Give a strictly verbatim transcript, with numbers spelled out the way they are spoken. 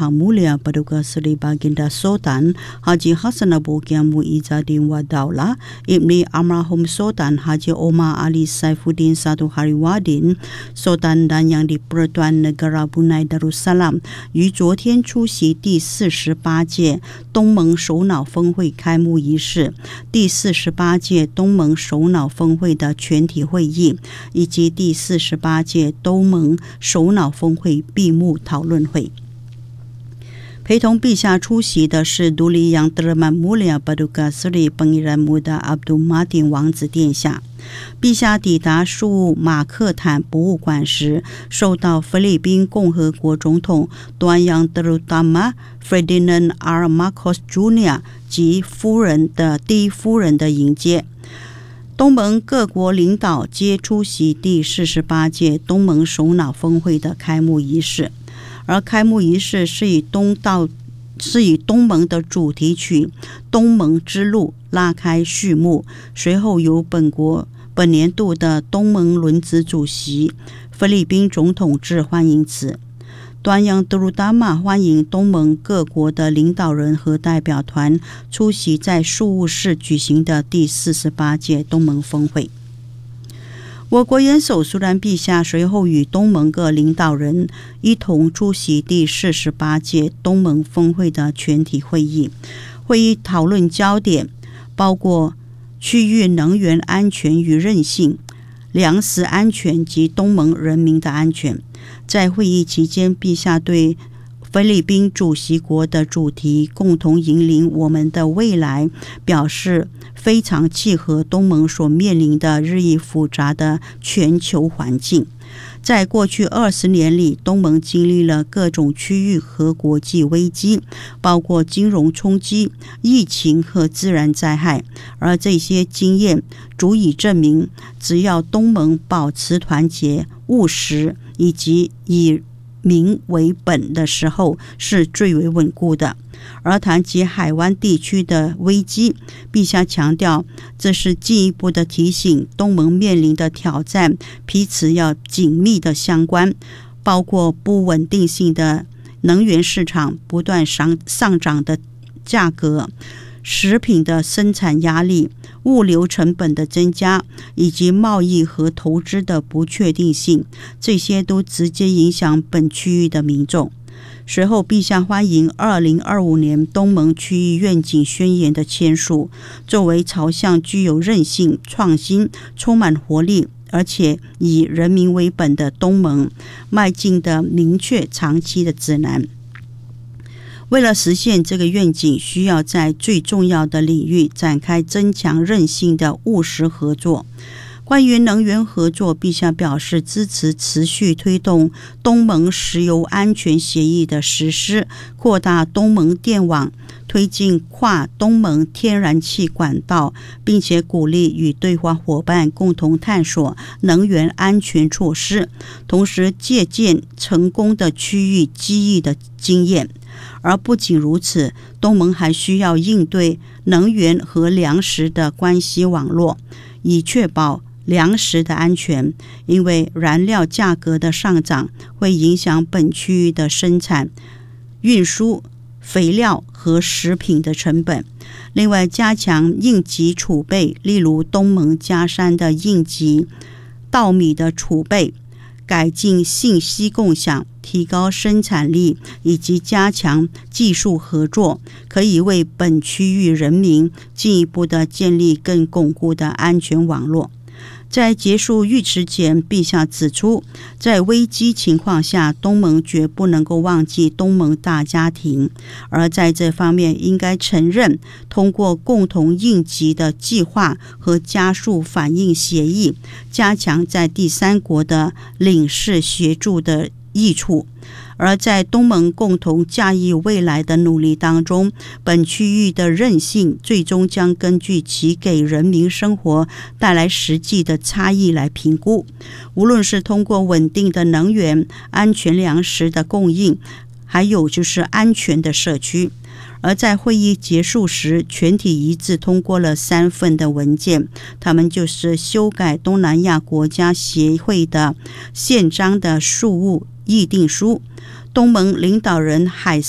Maha Mulia Paduka Sri Baginda Sultan Haji Hassan Abu Qiyam Muizzuddin wa Daulah Ibni Almarhum Sultan Haji Omar Ali Saifuddin Satu Hariwadin Sultan dan yang di-Persatuan Negara Brunei Darussalam 于昨天出席第四十八届东盟首脑峰会开幕仪式，第四十八届东盟首脑峰会的全体会议，以及第四十八届东盟首脑峰会闭幕讨论会。陪同陛下出席的是独立yang Terhormat Mulia Paduka Sri Pangeran Muda Abdul Matin 王子殿下。陛下抵达驻马克坦博物馆时，受到菲律宾共和国总统 Tuan Yang Terutama Ferdinand R. Marcos Junior 及夫人的第一夫人的迎接。东盟各国领导皆出席第四十八届东盟首脑峰会的开幕仪式。而开幕仪式是以东到是以东盟的主题曲《东盟之路》拉开序幕，随后由本国本年度的东盟轮值主席菲律宾总统致欢迎词。端央德鲁达玛欢迎东盟各国的领导人和代表团出席在宿务市举行的第四十八届东盟峰会。我国元首苏丹陛下随后与东盟各领导人一同出席第四十八届东盟峰会的全体会议。会议讨论焦点包括区域能源安全与韧性、粮食安全及东盟人民的安全。在会议期间，陛下对菲律宾主席国的主题共同引领我们的未来表示非常契合东盟所面临的日益复杂的全球环境。在过去二十年里，东盟经历了各种区域和国际危机，包括金融冲击、疫情和自然灾害，而这些经验足以证明，只要东盟保持团结、务实以及以民为本的时候是最为稳固的。而谈及海湾地区的危机，陛下强调，这是进一步的提醒东盟面临的挑战彼此要紧密的相关，包括不稳定性的能源市场不断上上涨的价格、食品的生产压力、物流成本的增加，以及贸易和投资的不确定性，这些都直接影响本区域的民众。随后，陛下欢迎二零二五年东盟区域愿景宣言的签署，作为朝向具有韧性、创新、充满活力，而且以人民为本的东盟迈进的明确长期的指南。为了实现这个愿景，需要在最重要的领域展开增强韧性的务实合作。关于能源合作，陛下表示支持持续推动东盟石油安全协议的实施，扩大东盟电网，推进跨东盟天然气管道，并且鼓励与对话伙伴共同探索能源安全措施，同时借鉴成功的区域机遇的经验。而不仅如此，东盟还需要应对能源和粮食的关系网络，以确保粮食的安全，因为燃料价格的上涨会影响本区域的生产、运输、肥料和食品的成本。另外，加强应急储备，例如东盟加山的应急稻米的储备，改进信息共享，提高生产力，以及加强技术合作，可以为本区域人民进一步的建立更巩固的安全网络。在结束预词前，陛下指出，在危机情况下，东盟绝不能够忘记东盟大家庭，而在这方面应该承认，通过共同应急的计划和加速反应协议，加强在第三国的领事协助的益处。而在东盟共同驾驭未来的努力当中，本区域的韧性最终将根据其给人民生活带来实际的差异来评估。无论是通过稳定的能源、安全粮食的供应，还有就是安全的社区。而在会议结束时，全体一致通过了三份的文件，他们就是修改东南亚国家协会的宪章的事务议定书，东盟领导人海